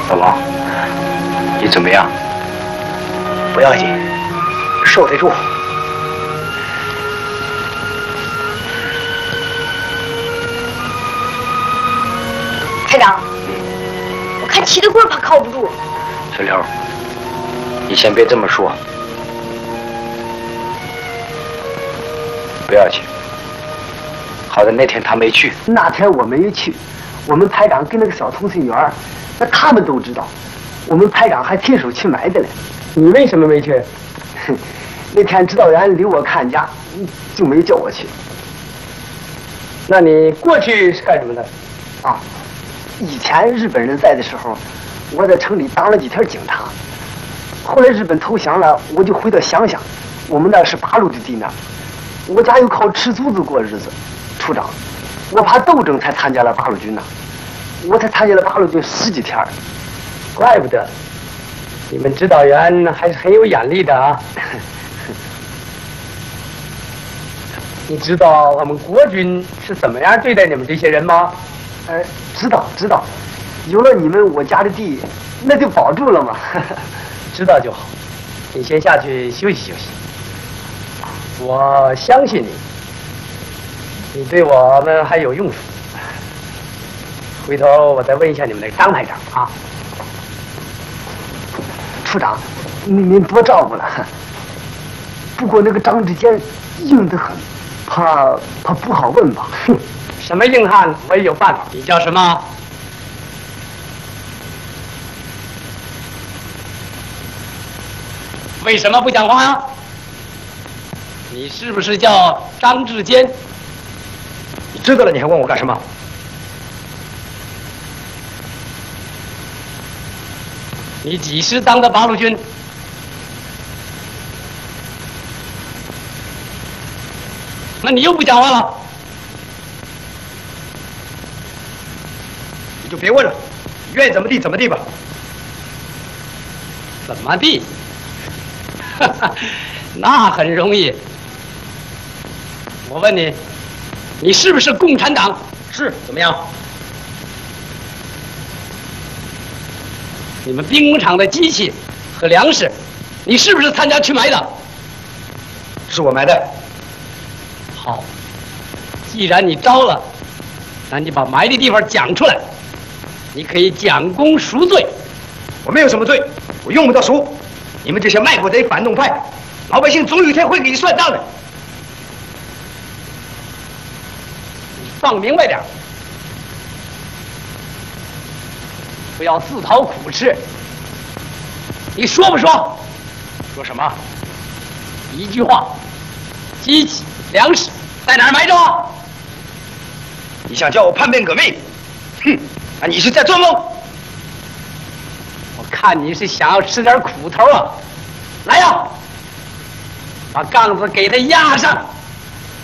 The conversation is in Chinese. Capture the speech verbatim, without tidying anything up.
老王，你怎么样？ 不要紧，受得住。 排长，我看气得棍怕靠不住。 小刘，你先别这么说，不要紧。好在那天他没去。 那天我没去，我们排长跟那个小通讯员，那他们都知道。我们排长还亲手去买的嘞。你为什么没去？那天指导员留我看家，就没叫我去。那你过去是干什么的？啊，以前日本人在的时候，我在城里当了几天警察。后来日本投降了，我就回到乡下。我们那是八路的地面，我家又靠吃竹子过日子。处长，我怕斗争才参加了八路军呢，我才参加了八路军十几天。怪不得，你们指导员还是很有眼力的啊。你知道我们国军是怎么样对待你们这些人吗？呃，知道知道，有了你们，我家的地那就保住了嘛。知道就好，你先下去休息休息。我相信你。你对我们还有用处，回头我再问一下你们那个张排长啊。处长，您您多照顾了。不过那个张志坚硬得很，怕怕不好问吧？哼，什么硬汉我也有办法。你叫什么？为什么不讲话呀？你是不是叫张志坚？你知道了，你还问我干什么？你几时当的八路军？那你又不讲话了？你就别问了，你愿意怎么地怎么地吧。怎么地？哈哈，那很容易。我问你，你是不是共产党？是，怎么样？你们兵工厂的机器和粮食，你是不是参加去买的？是我买的。好，既然你招了，那你把埋的地方讲出来，你可以讲功赎罪。我没有什么罪，我用不到赎。你们这些卖国贼、反动派，老百姓总有一天会给你算账的。你放明白点，不要自讨苦吃。你说不说？说什么？一句话，机器、粮食在哪儿埋着？你想叫我叛变革命？哼，那你是在做梦。我看你是想要吃点苦头啊！来呀，把杠子给他压上。